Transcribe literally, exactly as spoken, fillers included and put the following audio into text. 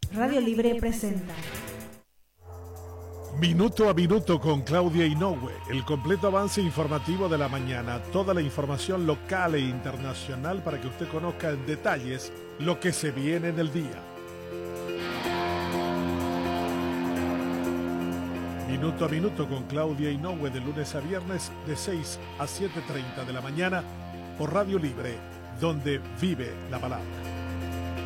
Radio Libre presenta Minuto a Minuto con Claudia Inoue, el completo avance informativo de la mañana, toda la información local e internacional para que usted conozca en detalles lo que se viene en el día. Minuto a Minuto con Claudia Inoue de lunes a viernes de seis a siete y media de la mañana por Radio Libre, donde vive la palabra.